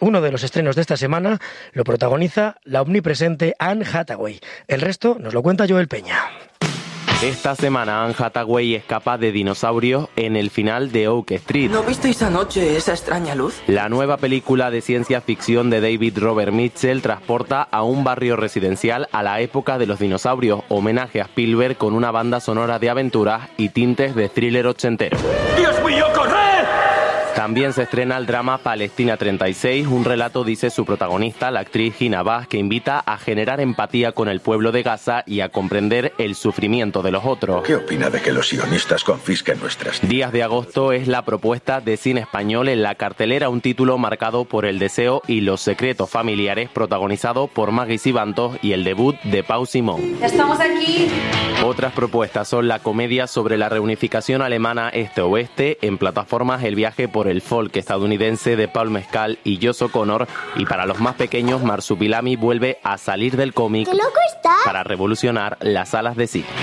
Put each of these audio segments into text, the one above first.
Uno de los estrenos de esta semana lo protagoniza la omnipresente Anne Hathaway. El resto nos lo cuenta Joel Peña. Esta semana Anne Hathaway escapa de dinosaurios en el final de Oak Street. ¿No visteis anoche esa extraña luz? La nueva película de ciencia ficción de David Robert Mitchell transporta a un barrio residencial a la época de los dinosaurios, homenaje a Spielberg con una banda sonora de aventuras y tintes de thriller ochentero. ¡Dios mío, corred! También se estrena el drama Palestina 36, un relato, dice su protagonista, la actriz Hina Abbas, que invita a generar empatía con el pueblo de Gaza y a comprender el sufrimiento de los otros. ¿Qué opina de que los sionistas confisquen nuestras tierras? Días de agosto es la propuesta de cine español en la cartelera, un título marcado por el deseo y los secretos familiares, protagonizado por Maggie Sibantos y el debut de Pau Simón. ¡Ya estamos aquí! Otras propuestas son la comedia sobre la reunificación alemana este-oeste, en plataformas El viaje por el folk estadounidense de Paul Mescal y Josh O'Connor, y para los más pequeños Marsupilami vuelve a salir del cómic para revolucionar las salas de cine.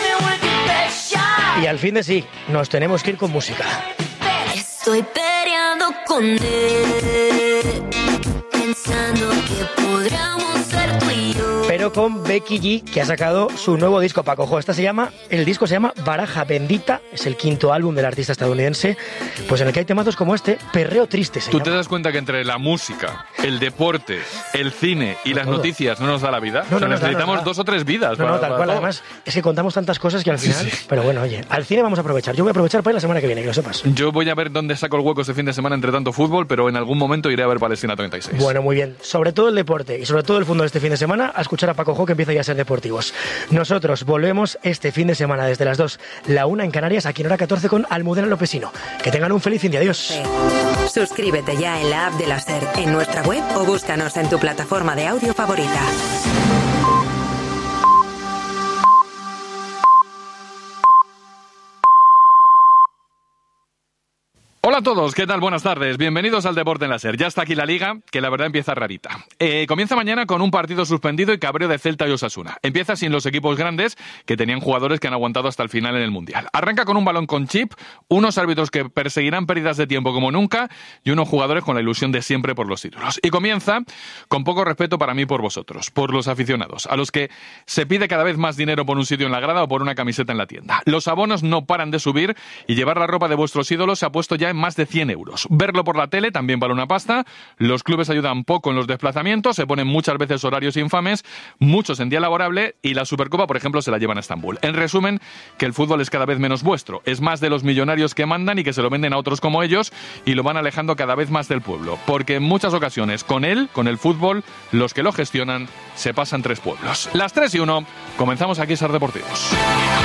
Y al fin de sí, nos tenemos que ir con música. Estoy peleando con él, pensando que podríamos ser tú y yo. Pero con Becky G, que ha sacado su nuevo disco, Paco. Ojo, el disco se llama Baraja Bendita, es el quinto álbum del artista estadounidense, pues en el que hay temazos como este, Perreo Triste. ¿Tú te das cuenta que entre la música, el deporte, el cine y las noticias no nos da la vida? Necesitamos 2 o 3 vidas. Tal cual. Además, es que contamos tantas cosas que al final... Sí. Pero bueno, oye, al cine vamos a aprovechar. Yo voy a aprovechar para ir la semana que viene, que lo sepas. Yo voy a ver dónde saco el hueco este fin de semana entre tanto fútbol, pero en algún momento iré a ver Palestina 36. Bueno, muy bien. Sobre todo el deporte y sobre todo el fútbol este fin de semana, a escuchar a Paco Jo, que empieza ya a ser deportivos. Nosotros volvemos este fin de semana desde las 2, la 1 en Canarias, aquí en hora 14 con Almudena Lopesino. Que tengan un feliz fin de adiós. Sí. Suscríbete ya en la app de la SER, en nuestra web o búscanos en tu plataforma de audio favorita. Hola a todos, ¿qué tal? Buenas tardes, bienvenidos al Deporte en la SER. Ya está aquí la Liga, que la verdad empieza rarita. Comienza mañana con un partido suspendido y cabreo de Celta y Osasuna. Empieza sin los equipos grandes, que tenían jugadores que han aguantado hasta el final en el Mundial. Arranca con un balón con chip, unos árbitros que perseguirán pérdidas de tiempo como nunca y unos jugadores con la ilusión de siempre por los títulos. Y comienza con poco respeto para mí por vosotros, por los aficionados, a los que se pide cada vez más dinero por un sitio en la grada o por una camiseta en la tienda. Los abonos no paran de subir y llevar la ropa de vuestros ídolos se ha puesto ya en más de 100 euros. Verlo por la tele también vale una pasta. Los clubes ayudan poco en los desplazamientos, se ponen muchas veces horarios infames, muchos en día laborable, y la Supercopa, por ejemplo, se la llevan a Estambul. En resumen, que el fútbol es cada vez menos vuestro. Es más de los millonarios que mandan y que se lo venden a otros como ellos y lo van alejando cada vez más del pueblo. Porque en muchas ocasiones, con el fútbol, los que lo gestionan se pasan 3 pueblos. Las 3:01, comenzamos aquí SER Deportivos.